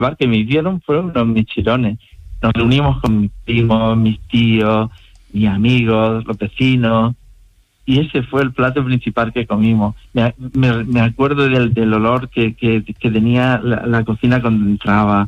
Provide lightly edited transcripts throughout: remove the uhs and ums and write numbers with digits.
que me hicieron fueron los michirones. Nos reunimos con mis primos, mis tíos, mis amigos, los vecinos, y ese fue el plato principal que comimos. Me acuerdo del olor que tenía la cocina cuando entraba.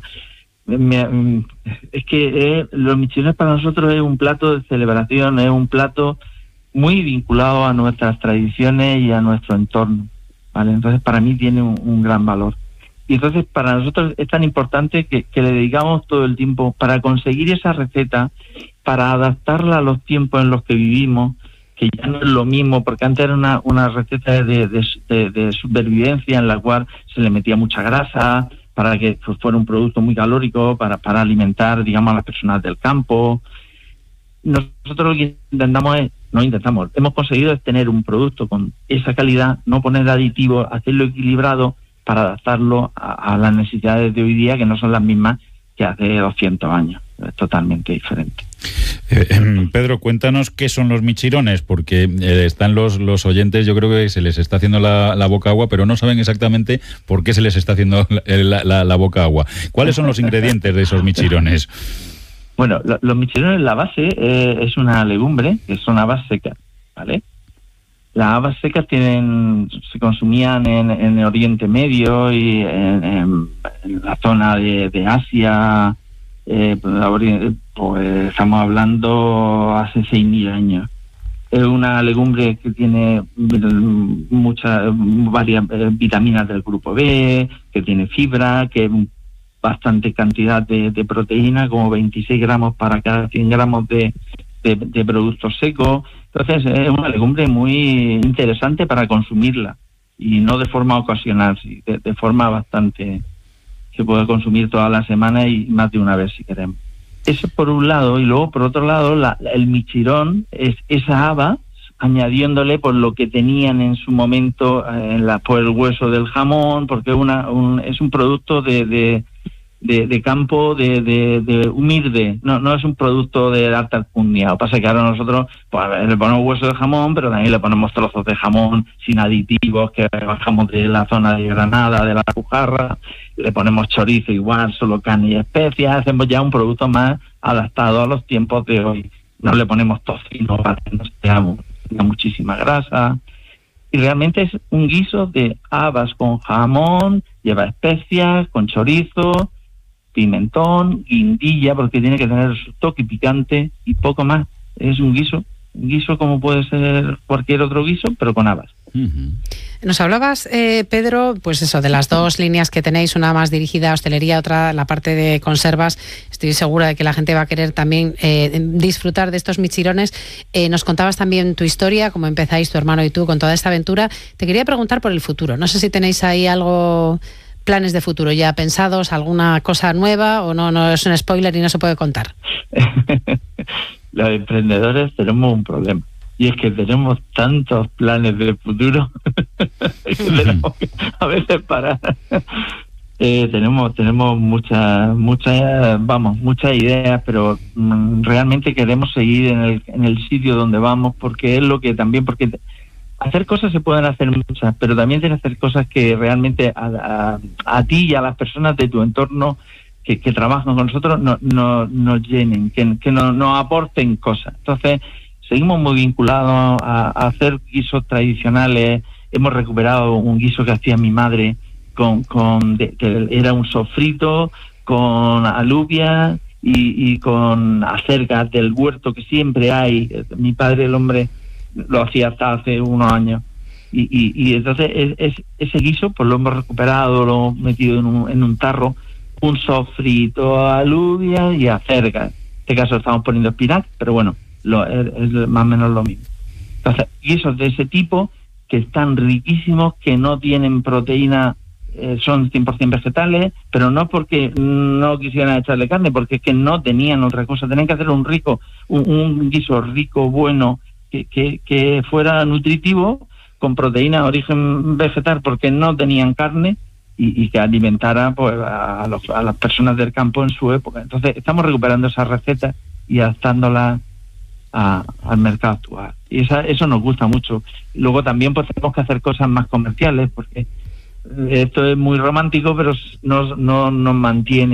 Es que los michirones para nosotros es un plato de celebración, es un plato muy vinculado a nuestras tradiciones y a nuestro entorno, ¿vale? Entonces para mí tiene un gran valor. Y entonces para nosotros es tan importante que le dedicamos todo el tiempo para conseguir esa receta, para adaptarla a los tiempos en los que vivimos, que ya no es lo mismo, porque antes era una receta de supervivencia en la cual se le metía mucha grasa para que fuera un producto muy calórico, para alimentar, digamos, a las personas del campo. Nosotros lo que hemos conseguido es tener un producto con esa calidad, no poner aditivos, hacerlo equilibrado para adaptarlo a las necesidades de hoy día, que no son las mismas que hace 200 años. Es totalmente diferente. Pedro, cuéntanos qué son los michirones, porque están los oyentes, yo creo que se les está haciendo la boca agua, pero no saben exactamente por qué se les está haciendo la boca agua. ¿Cuáles son los ingredientes de esos michirones? Bueno, los michirones, la base es una legumbre, que son habas secas, ¿vale? Las habas secas se consumían en el Oriente Medio y en la zona de Asia, pues estamos hablando hace 6.000 años. Es una legumbre que tiene varias vitaminas del grupo B, que tiene fibra, que es bastante cantidad de proteína, como 26 gramos para cada 100 gramos de productos secos. Entonces es una legumbre muy interesante para consumirla, y no de forma ocasional, sí, de forma bastante, se puede consumir toda la semana y más de una vez si queremos. Eso por un lado, y luego por otro lado el michirón es esa haba añadiéndole por lo que tenían en su momento por el hueso del jamón, porque es un producto de campo, de humilde, no es un producto de alta alcurnia. Lo que pasa es que ahora nosotros le ponemos hueso de jamón, pero también le ponemos trozos de jamón sin aditivos que bajamos de la zona de Granada, de la Alpujarra, le ponemos chorizo igual, solo carne y especias, hacemos ya un producto más adaptado a los tiempos de hoy. No le ponemos tocino para que no tenga muchísima grasa. Y realmente es un guiso de habas con jamón, lleva especias, con chorizo, pimentón, guindilla, porque tiene que tener su toque picante y poco más. Es un guiso como puede ser cualquier otro guiso, pero con habas. Uh-huh. Nos hablabas, Pedro, pues eso, de las dos líneas que tenéis, una más dirigida a hostelería, otra la parte de conservas. Estoy segura de que la gente va a querer también disfrutar de estos michirones. Nos contabas también tu historia, cómo empezáis tu hermano y tú con toda esta aventura. Te quería preguntar por el futuro. No sé si tenéis ahí planes de futuro ya pensados, alguna cosa nueva, o no es un spoiler y no se puede contar. Los emprendedores tenemos un problema, y es que tenemos tantos planes de futuro que tenemos que a veces parar. Tenemos muchas ideas, pero realmente queremos seguir en el sitio donde vamos, porque es lo que también, porque hacer cosas se pueden hacer muchas, pero también tienes que hacer cosas que realmente a ti y a las personas de tu entorno que trabajan con nosotros nos llenen, que nos aporten cosas. Entonces seguimos muy vinculados a hacer guisos tradicionales. Hemos recuperado un guiso que hacía mi madre que era un sofrito con alubia y con acelgas del huerto que siempre hay. Mi padre, el hombre, lo hacía hasta hace unos años, y entonces ese guiso pues lo hemos recuperado, lo hemos metido en un tarro, un sofrito, alubia y acelgas. En este caso estamos poniendo espinac, pero bueno, es más o menos lo mismo. Entonces, guisos de ese tipo que están riquísimos, que no tienen proteína, son 100% vegetales, pero no porque no quisieran echarle carne, porque es que no tenían otra cosa. Tenían que hacer un guiso rico, bueno, que fuera nutritivo, con proteína de origen vegetal, porque no tenían carne, y que alimentara pues a las personas del campo en su época. Entonces estamos recuperando esas recetas y adaptándolas al mercado actual, y eso nos gusta mucho. Luego también pues tenemos que hacer cosas más comerciales, porque esto es muy romántico, pero no nos mantiene